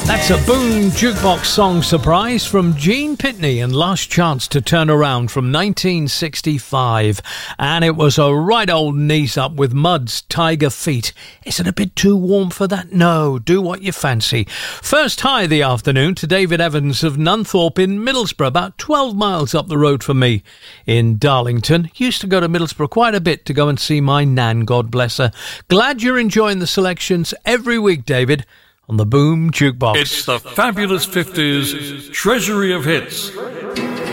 That's a Boom Jukebox song surprise from Gene Pitney and Last Chance to Turn Around from 1965. And it was a right old knees up with Mud's Tiger Feet. Is it a bit too warm for that? No, do what you fancy. First hi the afternoon to David Evans of Nunthorpe in Middlesbrough, about 12 miles up the road from me in Darlington. Used to go to Middlesbrough quite a bit to go and see my nan, God bless her. Glad you're enjoying the selections every week, David, on the Boom Jukebox. It's the fabulous 50s Treasury of Hits.